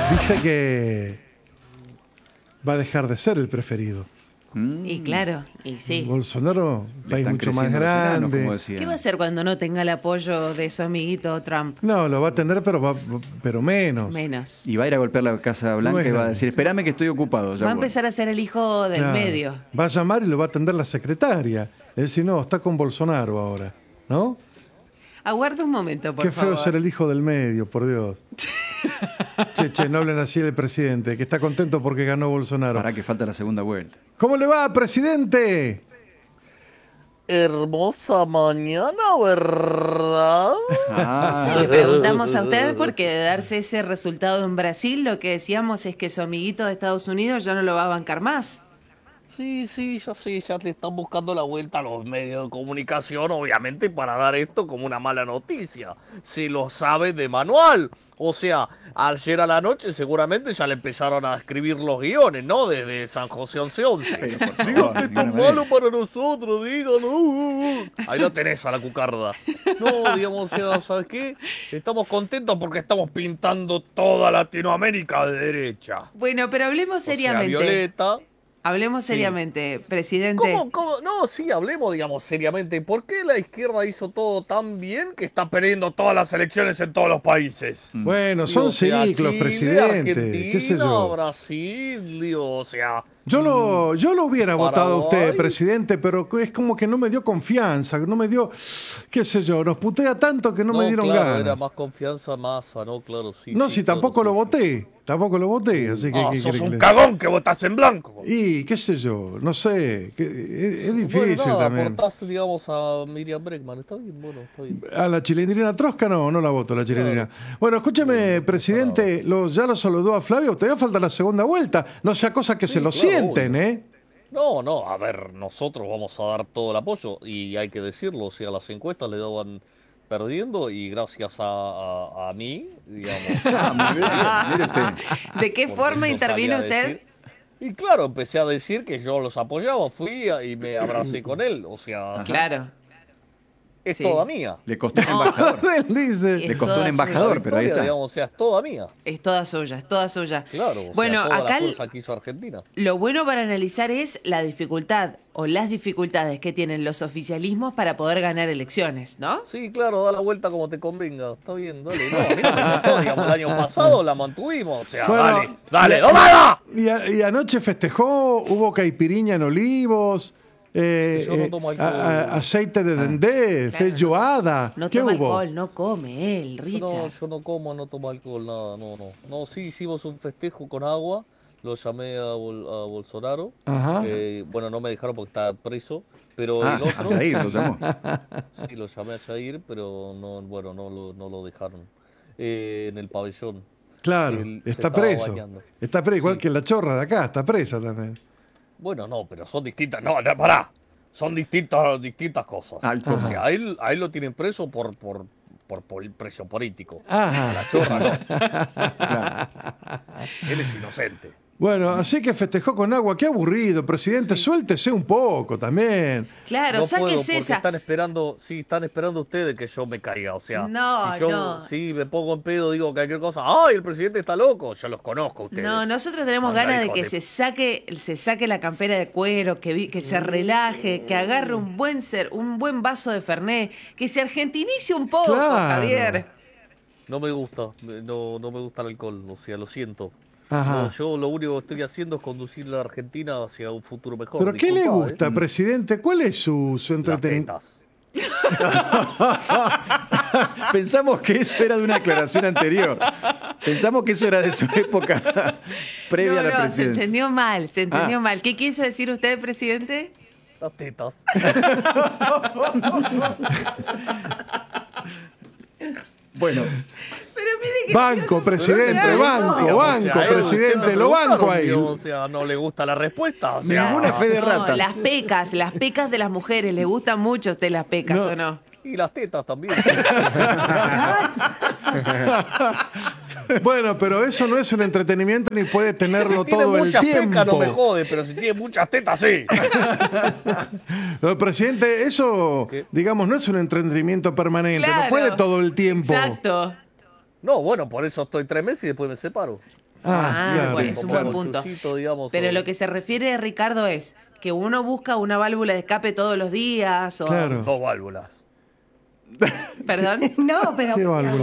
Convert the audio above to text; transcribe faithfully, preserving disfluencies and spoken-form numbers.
Viste que va a dejar de ser el preferido. Mm. Y claro, y sí. Bolsonaro, un Le país están mucho más creciendo los tiranos, grande. como decían. ¿Qué va a hacer cuando no tenga el apoyo de su amiguito Trump? No, lo va a tener, pero, va, pero menos. Menos. Y va a ir a golpear la Casa Blanca No es y va a grande. decir, espérame que estoy ocupado. Ya Va a voy". empezar a ser el hijo del Claro. medio. Va a llamar y lo va a atender la secretaria. Es decir, no, está con Bolsonaro ahora. ¿No? Aguarda un momento, por Qué favor. feo ser el hijo del medio, por Dios. Che, che, no hablen así del presidente, que está contento porque ganó Bolsonaro. Para que falta la segunda vuelta. ¿Cómo le va, presidente? Hermosa mañana, ¿verdad? Ah, Le preguntamos a usted porque de darse ese resultado en Brasil, lo que decíamos es que su amiguito de Estados Unidos ya no lo va a bancar más. Sí, sí, ya sé, ya le están buscando la vuelta a los medios de comunicación, obviamente, para dar esto como una mala noticia. Se lo sabe de manual. O sea, ayer a la noche seguramente ya le empezaron a escribir los guiones, ¿no? Desde San José once once. Pero, por favor, Digan que de esto es alguna malo manera. para nosotros, díganlo. Ahí lo tenés a la cucarda. No, digamos, o sea, ¿sabes qué? Estamos contentos porque estamos pintando toda Latinoamérica de derecha. Bueno, pero hablemos O sea, seriamente. Violeta. Hablemos seriamente, presidente. ¿Cómo, cómo? No, sí, hablemos, digamos, seriamente. ¿Por qué la izquierda hizo todo tan bien que está perdiendo todas las elecciones en todos los países? Bueno, Digo, son o sea, ciclos, Chile, presidente. Argentina, ¿Qué sé yo? Brasil, digo, o sea... Yo lo, yo lo hubiera votado a usted, Paraguay. presidente, pero es como que no me dio confianza, no me dio, qué sé yo, nos putea tanto que no, me dieron claro, ganas. era más confianza Massa, ¿no? Claro, sí. No, sí, si claro, tampoco sí, lo sí. voté, tampoco lo voté, así que... Ah, ¿qué sos quiere que un le- cagón que votás en blanco. Y qué sé yo, no sé, que- es, es difícil Bueno, nada, también. aportás, digamos, a Miriam Bregman. Está bien, bueno, está bien. A la chilindrina trosca no, no la voto, la chilindrina. Bueno, escúcheme, presidente, lo, ya lo saludó a Flavio, todavía falta la segunda vuelta, no sea cosa que Sí, se lo claro, sienten, obvio. ¿eh? No, no, a ver, nosotros vamos a dar todo el apoyo y hay que decirlo, o sea, las encuestas le daban perdiendo y gracias a, a, a mí, digamos. Ah, muy bien, mire usted. ¿De qué porque forma yo intervino sabía usted? decir- y claro, empecé a decir que yo los apoyaba, fui a- y me abracé con él, o sea, Claro. es sí. toda mía. Le costó un embajador. Él dice. Le costó toda un suya. embajador, pero ahí Victoria, está. digamos, o sea, es toda mía. Es toda suya, es toda suya. Claro, o Bueno, sea, toda acá la el- fuerza que hizo Argentina. lo bueno para analizar es la dificultad o las dificultades que tienen los oficialismos para poder ganar elecciones, ¿no? Sí, claro, da la vuelta como te convenga. Está bien, dale. No, a mí no me costó, digamos, el año pasado la mantuvimos. O sea, Bueno, dale, dale, y- ¡domala! Y, a- y anoche festejó, hubo caipiriña en Olivos, eh, Yo no eh, tomo a- alcohol. a- aceite de dendé, claro, feijoada. No ¿Qué toma hubo? alcohol, no come él, Yo no, Richard. yo no como, no tomo alcohol, nada, no, no. No, sí hicimos un festejo con agua, lo llamé a, Bol- a Bolsonaro. Ajá. Eh, bueno, no me dejaron porque estaba preso, pero Ah, el otro... a Jair lo llamó. Sí, lo llamé a Jair, pero no, bueno, no lo, no lo dejaron eh, en el pabellón. Claro, Él se está estaba preso. bañando. Está preso, igual Sí. que la chorra de acá, está presa también. Bueno, no, pero son distintas. No, no, pará. Son distintas, distintas cosas. Ah, o sea, a él, a él lo tienen preso por, por, por, por preso político. Ajá. La chorra no. Claro. Él es inocente. Bueno, así que festejó con agua. Qué aburrido, presidente. Suéltese un poco también. Claro, no puedo sáquese porque esa. están esperando, sí, están esperando ustedes que yo me caiga. O sea, No, si yo no. sí me pongo en pedo, digo cualquier cosa. ¡Ay, el presidente está loco! Yo los conozco a ustedes. No, nosotros tenemos Manda, ganas de hijo que de- se saque, se saque la campera de cuero, que, vi- que se relaje, que agarre un buen ser, un buen vaso de Fernet, que se argentinice un poco, Claro. Javier. No me gusta, no, no me gusta el alcohol. O sea, lo siento. Ajá. No, yo lo único que estoy haciendo es conducir a la Argentina hacia un futuro mejor. ¿Pero qué le Disculpa, gusta, ¿eh? presidente? ¿Cuál es su, su Las entretenimiento? tetas. Pensamos que eso era de una aclaración anterior. Pensamos que eso era de su época previa No, a la no, se presidencia. entendió mal, se entendió Ah. mal. ¿Qué quiso decir usted, presidente? Las tetas. Bueno, Pero mire que Banco, presidente, Pero banco, Digamos, o banco, sea, él, presidente, usted me lo banco preguntaron, ahí. digo, O sea, no le gusta la respuesta. O sea, Ninguna fe de no, ratas. las pecas, las pecas de las mujeres, ¿le gustan mucho a usted las pecas No. o no? Y las tetas también. Bueno, pero eso no es un entretenimiento ni puede tenerlo Si tiene todo el muchas pecas no tiempo. me jode, pero si tiene muchas tetas, sí. No, presidente, eso, ¿Qué? digamos, no es un entretenimiento permanente, no Claro. puede todo el tiempo. Exacto. No, bueno, por eso estoy tres meses y después me separo. Ah, claro. bueno, es un buen Como punto. chuchito, digamos, Pero o- lo que se refiere Ricardo es que uno busca una válvula de escape todos los días o Claro. Dos válvulas. perdón. No, pero ¿Qué válvula?